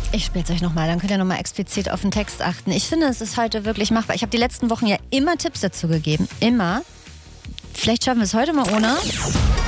Ich spiele es euch nochmal, dann könnt ihr nochmal explizit auf den Text achten. Ich finde, es ist heute wirklich machbar. Ich habe die letzten Wochen ja immer Tipps dazu gegeben. Immer. Vielleicht schaffen wir es heute mal ohne.